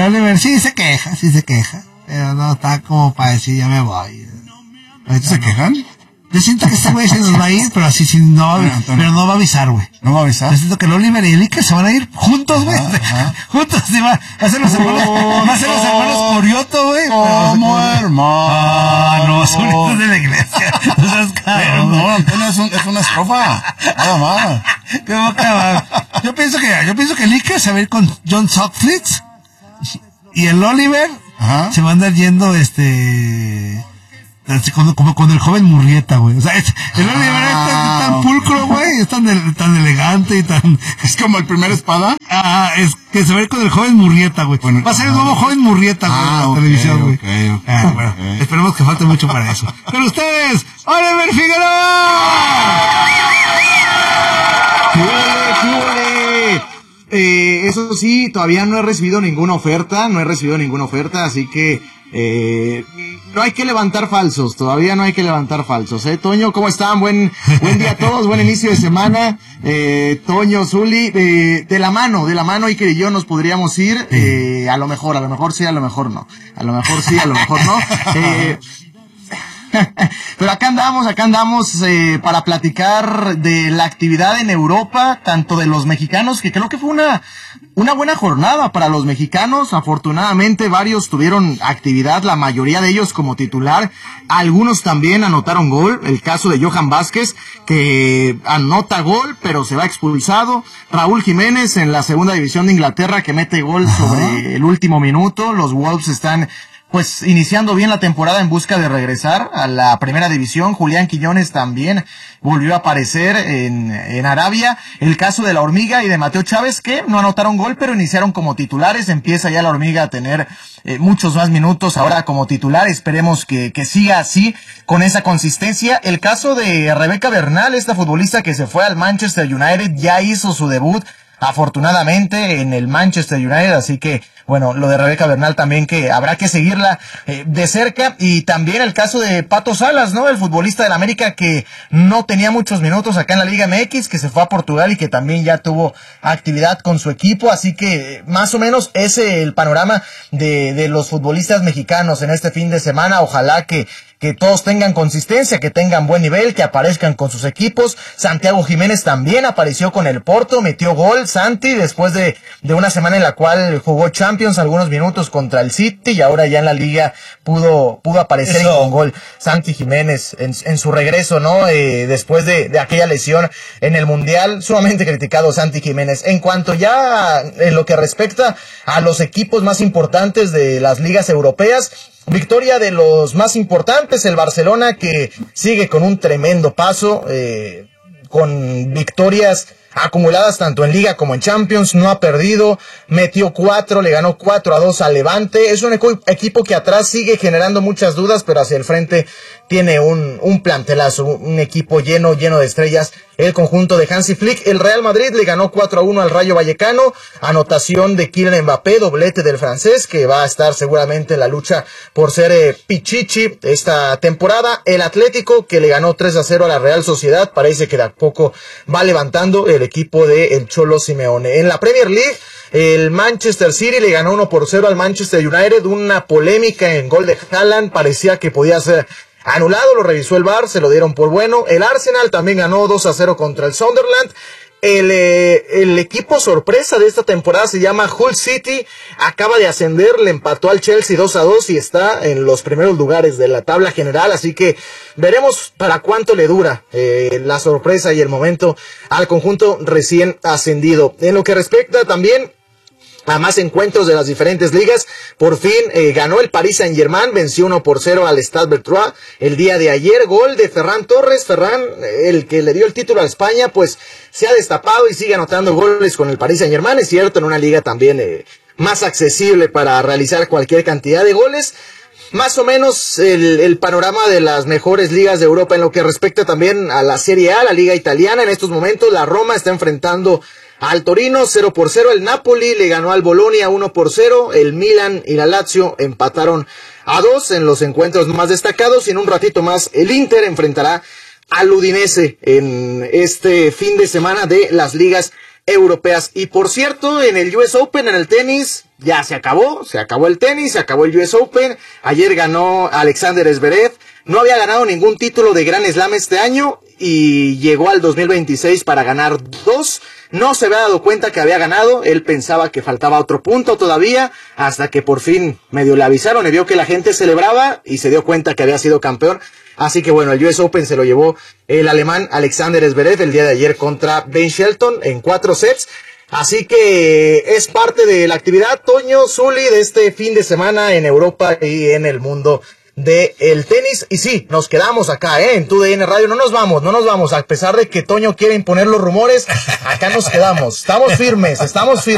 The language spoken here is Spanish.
Oliver sí se queja, pero no está como para decir ya me voy. ¿Se quejan? Yo siento que este güey se nos va a ir, pero así sí, no, pero no va a avisar, güey. ¿No va a avisar? Yo siento que el Oliver y el Iker se van a ir juntos, güey. Juntos, sí, va a ser los hermanos Corioto, güey. Como hermano. No, son hijos de la iglesia. No seas cabrón. No, Antonio, es una estrofa. Nada más. Qué boca va. Yo pienso que el Iker se va a ir con John Sutcliffe y el Oliver se va a andar yendo, como con el joven Murrieta, güey. O sea, el Oliver es tan pulcro, güey, es tan elegante y tan... Es como el primer espada. Es que se va a ir con el joven Murrieta, güey. Bueno, va a ser el nuevo joven Murrieta, güey, en la televisión, güey. Bueno, esperemos que falte mucho para eso. Con ustedes, Oliver Figueroa. Eso sí, todavía no he recibido ninguna oferta, así que no hay que levantar falsos, todavía no hay que levantar falsos. Toño, ¿cómo están? Buen día a todos, buen inicio de semana. Toño, Zuli, de la mano, Iker y yo nos podríamos ir, a lo mejor sí, a lo mejor no. A lo mejor sí, a lo mejor no. Pero acá andamos para platicar de la actividad en Europa, tanto de los mexicanos, que creo que fue una buena jornada para los mexicanos. Afortunadamente varios tuvieron actividad, la mayoría de ellos como titular, algunos también anotaron gol. El caso de Johan Vázquez, que anota gol pero se va expulsado. Raúl Jiménez en la segunda división de Inglaterra, que mete gol sobre el último minuto. Los Wolves están pues iniciando bien la temporada en busca de regresar a la primera división. Julián Quiñones también volvió a aparecer en Arabia. El caso de la Hormiga y de Mateo Chávez, que no anotaron gol, pero iniciaron como titulares. Empieza ya la Hormiga a tener muchos más minutos ahora como titular. Esperemos que siga así, con esa consistencia. El caso de Rebeca Bernal, esta futbolista que se fue al Manchester United, ya hizo su debut afortunadamente en el Manchester United, así que bueno, lo de Rebeca Bernal también, que habrá que seguirla de cerca. Y también el caso de Pato Salas, ¿no? El futbolista del América, que no tenía muchos minutos acá en la Liga MX, que se fue a Portugal y que también ya tuvo actividad con su equipo. Así que más o menos ese el panorama de los futbolistas mexicanos en este fin de semana. Ojalá que todos tengan consistencia, que tengan buen nivel, que aparezcan con sus equipos. Santiago Jiménez también apareció con el Porto, metió gol, Santi, después de una semana en la cual jugó Champions algunos minutos contra el City, y ahora ya en la Liga pudo aparecer con gol Santi Jiménez en su regreso, ¿no? Después de aquella lesión en el Mundial, sumamente criticado Santi Jiménez. En cuanto ya en lo que respecta a los equipos más importantes de las ligas europeas, victoria de los más importantes, el Barcelona, que sigue con un tremendo paso, con victorias acumuladas tanto en Liga como en Champions, no ha perdido, metió 4, le ganó 4-2 al Levante. Es un equipo que atrás sigue generando muchas dudas, pero hacia el frente tiene un plantelazo, un equipo lleno de estrellas, el conjunto de Hansi Flick. El Real Madrid le ganó 4-1 al Rayo Vallecano, anotación de Kylian Mbappé, doblete del francés, que va a estar seguramente en la lucha por ser Pichichi esta temporada. El Atlético, que le ganó 3-0 a la Real Sociedad, parece que de a poco va levantando el equipo de el Cholo Simeone. En la Premier League, el Manchester City le ganó 1-0 al Manchester United, una polémica en gol de Haaland, parecía que podía ser anulado, lo revisó el VAR, se lo dieron por bueno. El Arsenal también ganó 2-0 contra el Sunderland. El equipo sorpresa de esta temporada se llama Hull City, acaba de ascender, le empató al Chelsea 2-2 y está en los primeros lugares de la tabla general, así que veremos para cuánto le dura la sorpresa y el momento al conjunto recién ascendido. En lo que respecta también a más encuentros de las diferentes ligas, por fin ganó el Paris Saint-Germain, venció 1-0 al Stade Brestois el día de ayer. Gol de Ferran Torres. Ferran, el que le dio el título a España, pues se ha destapado y sigue anotando goles con el Paris Saint-Germain. Es cierto, en una liga también más accesible para realizar cualquier cantidad de goles. Más o menos el panorama de las mejores ligas de Europa. En lo que respecta también a la Serie A, la liga italiana, en estos momentos la Roma está enfrentando al Torino 0-0, el Napoli le ganó al Bolonia 1-0, el Milan y la Lazio empataron a 2 en los encuentros más destacados, y en un ratito más el Inter enfrentará al Udinese en este fin de semana de las ligas europeas. Y por cierto, en el US Open, en el tenis, ya se acabó el tenis, se acabó el US Open. Ayer ganó Alexander Zverev. No había ganado ningún título de Grand Slam este año y llegó al 2026 para ganar 2. No se había dado cuenta que había ganado, él pensaba que faltaba otro punto todavía, hasta que por fin medio le avisaron y vio que la gente celebraba y se dio cuenta que había sido campeón. Así que bueno, el US Open se lo llevó el alemán Alexander Zverev el día de ayer contra Ben Shelton en 4 sets. Así que es parte de la actividad, Toño, Zuli, de este fin de semana en Europa y en el mundo del tenis. Y sí, nos quedamos acá, en TUDN Radio, no nos vamos, a pesar de que Toño quiere imponer los rumores, acá nos quedamos, estamos firmes.